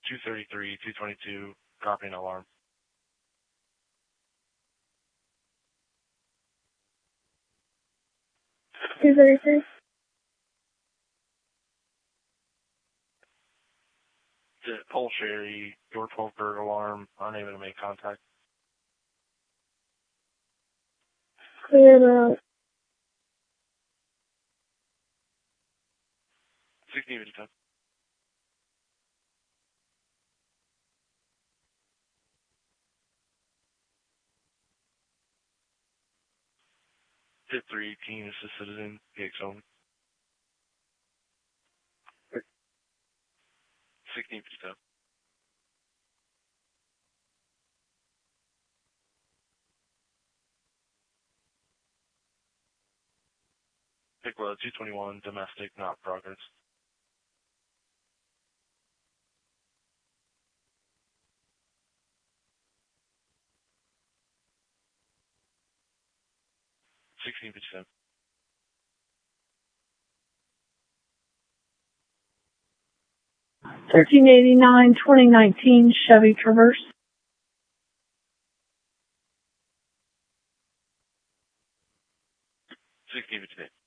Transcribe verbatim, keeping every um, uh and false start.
two thirty-three, two twenty-two, copying alarm. two thirty-three. Pole Sherry, door twelve bird alarm, unable to make contact. Clear the sixteen fifty-five. Hit three, team assist citizen, P X only. sixteen fifty-seven. Pickla, two twenty-one, domestic, not progress. sixteen fifty-seven. thirteen eighty-nine, twenty nineteen Chevy Traverse. sixteen fifty-eight.